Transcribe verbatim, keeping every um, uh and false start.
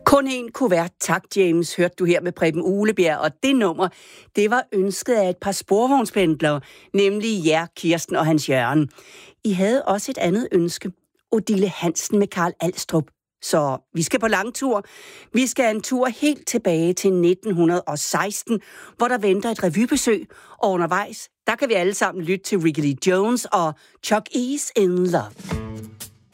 Kun en kuvert, tak James, hørte du her med Preben Uglebjerg, og det nummer, det var ønsket af et par sporvognspendlere, nemlig jer, Kirsten og Hans Jørgen. I havde også et andet ønske, Odile Hansen med Karl Alstrup. Så vi skal på langtur. Vi skal en tur helt tilbage til nitten seksten, hvor der venter et revybesøg, og undervejs, der kan vi alle sammen lytte til Ricky Lee Jones og Chuck E's In Love.